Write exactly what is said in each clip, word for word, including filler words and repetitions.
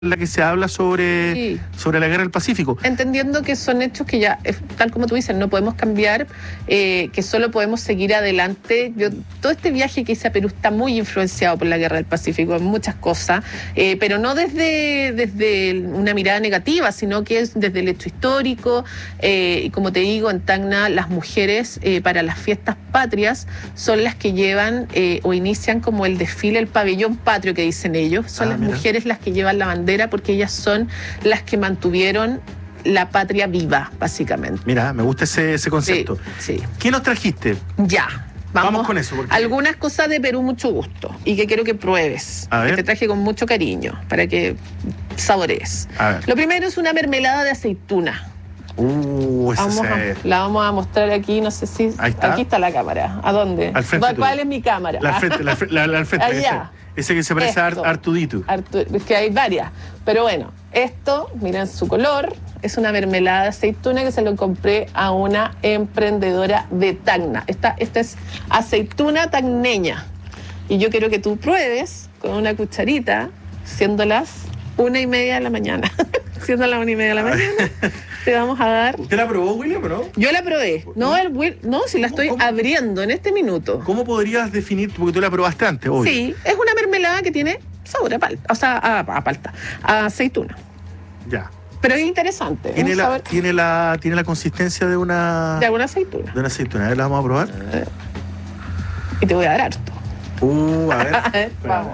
la que se habla sobre, sí. sobre la guerra del Pacífico. Entendiendo que son hechos que ya, tal como tú dices, no podemos cambiar, eh, que solo podemos seguir adelante. Yo, todo este viaje que hice a Perú está muy influenciado por la guerra del Pacífico en muchas cosas, eh, pero no desde, desde una mirada negativa, sino que es desde el hecho histórico. Eh, y como te digo, en Tacna las mujeres eh, para las fiestas patrias son las que llevan eh, o inician como el desfile, el pabellón patrio que dicen ellos. Son ah, las mira. mujeres las que llevan la bandera, porque ellas son las que mantuvieron la patria viva, básicamente. Mira, me gusta ese, ese concepto. Sí, sí. ¿Qué nos trajiste? Ya. Vamos, vamos con eso. Porque... algunas cosas de Perú, mucho gusto. Y que quiero que pruebes. A ver. Que te traje con mucho cariño, para que saborees. A ver. Lo primero es una mermelada de aceituna. Uh, esa vamos se... a, la vamos a mostrar aquí, no sé si... Ahí está. Aquí está la cámara. ¿A dónde? Al frente. ¿Cuál es mi cámara? La al frente, la, la, la al frente. Allá. Ese, ese que se parece Esto. a Artudito. Artu... Es que hay varias. Pero bueno, esto, miren su color, es una mermelada de aceituna que se lo compré a una emprendedora de Tacna. Esta, esta es aceituna tacneña. Y yo quiero que tú pruebes con una cucharita, siendo las una y media de la mañana. Siendo las una y media de la mañana, te vamos a dar... ¿Usted la probó, William, o no? Yo la probé. No, el Will... no si la estoy ¿Cómo? abriendo en este minuto. ¿Cómo podrías definir, porque tú la probaste antes, obvio? Sí, es una mermelada que tiene sabor a palta, o sea, a, a palta, a aceituna. Ya. Pero es interesante. Tiene, es la, sabor... tiene, la, tiene la consistencia de una... De alguna aceituna. De una aceituna. A ver, la vamos a probar. Y te voy a dar harto. Uh, a ver. A ver, vamos.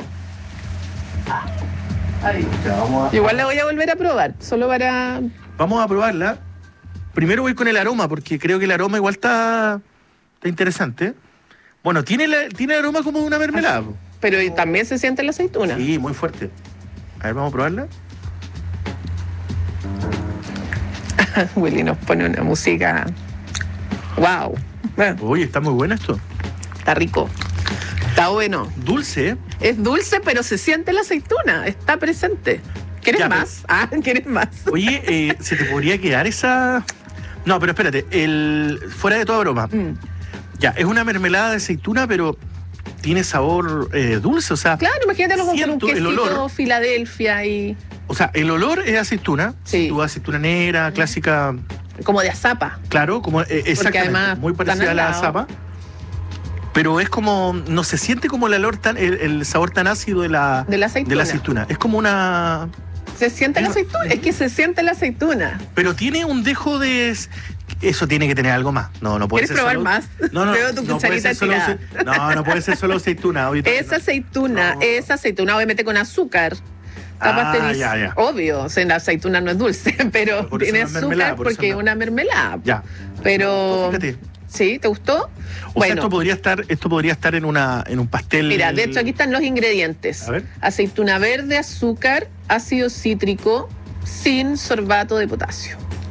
Ahí. Ya, vamos a... Igual la voy a volver a probar, solo para... Vamos a probarla. Primero voy con el aroma, porque creo que el aroma igual está, está interesante. Bueno, tiene, la, tiene el aroma como de una mermelada. Así. Pero oh. también se siente la aceituna. Sí, muy fuerte. A ver, vamos a probarla. Willy nos pone una música... ¡Wow! Oye, está muy bueno esto. Está rico. Está bueno. Dulce, ¿eh? Es dulce, pero se siente la aceituna. Está presente. ¿Quieres ya, más? Pero... Ah, ¿quieres más? Oye, eh, ¿se te podría quedar esa...? No, pero espérate. El... Fuera de toda broma. Mm. Ya, es una mermelada de aceituna, pero tiene sabor eh, dulce, o sea... Claro, imagínate con un quesito olor, Filadelfia y... O sea, el olor es aceituna. Sí. Tu aceituna negra, clásica... Como de azapa. Claro, como eh, exactamente. Además, muy parecida a la azapa. Pero es como, no se siente como el olor tan, el, el sabor tan ácido de la, de la aceituna. De la aceituna. Es como una... Se siente la aceituna, es que se siente la aceituna. Pero tiene un dejo de... Eso tiene que tener algo más. No, no puede ¿Quieres ser probar solo... más? No, no, Veo tu no puede ser solo... No, no puede ser solo aceituna. Es aceituna, no. es aceituna, obviamente con azúcar. Ah, ya, ya. Obvio, o sea, la aceituna no es dulce, pero por tiene azúcar por porque es una mermelada. Ya. Pero... Fíjate. ¿Sí? ¿Te gustó? O bueno, sea, esto podría estar, esto podría estar en una, en un pastel. Mira, de hecho aquí están los ingredientes. A ver. Aceituna verde, azúcar, ácido cítrico, sin sorbato de potasio.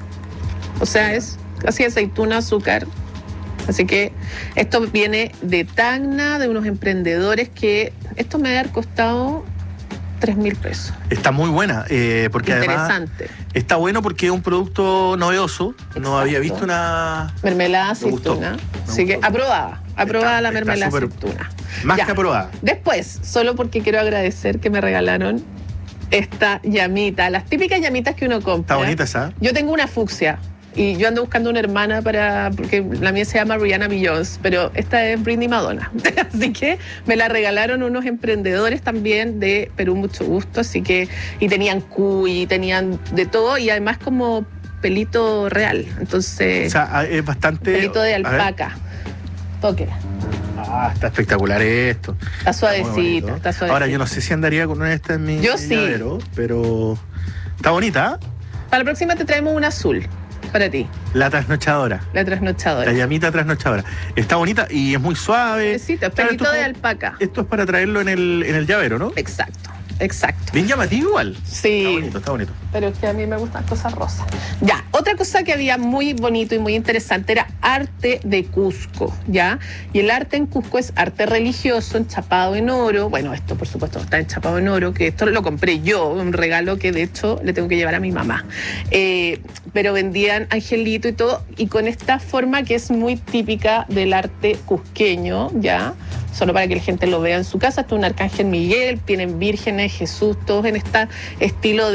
O sea, es así aceituna, azúcar. Así que esto viene de Tacna, de unos emprendedores que esto me ha costado tres mil pesos. Está muy buena, eh, porque interesante. Además está bueno porque es un producto novedoso. Exacto. No había visto una... Mermelada aceituna. Así que aprobada, aprobada está, la mermelada super... aceituna. Más ya. que aprobada. Después, solo porque quiero agradecer que me regalaron esta llamita, las típicas llamitas que uno compra. Está bonita esa. Yo tengo una fucsia. Y yo ando buscando una hermana para... Porque la mía se llama Rihanna Beyoncé, pero esta es Britney Madonna. Así que me la regalaron unos emprendedores también de Perú, mucho gusto. Así que... Y tenían cuy, tenían de todo. Y además como pelito real. Entonces... O sea, es bastante... Pelito de alpaca. Tóquela. Ah, está espectacular esto. Está suavecita, está suavecita. Ahora, yo no sé si andaría con una esta en mi... Yo sí. Llavero, pero... Está bonita, ¿eh? Para la próxima te traemos una azul. Para ti. La trasnochadora. La trasnochadora. La llamita trasnochadora. Está bonita y es muy suave. Necesito, pelito claro, de alpaca. Esto es para traerlo en el, en el llavero, ¿no? Exacto, exacto. Bien llamativo igual. Sí. Está bonito, está bonito. Pero es que a mí me gustan cosas rosas. Ya, otra cosa que había muy bonito y muy interesante era arte de Cusco, ¿ya? Y el arte en Cusco es arte religioso, enchapado en oro. Bueno, esto por supuesto está enchapado en oro, que esto lo compré yo, un regalo que de hecho le tengo que llevar a mi mamá. Eh, pero vendían angelito y todo, y con esta forma que es muy típica del arte cusqueño, ¿ya? solo para que la gente lo vea en su casa. Esto es un Arcángel Miguel, tienen vírgenes, Jesús, todos en este estilo de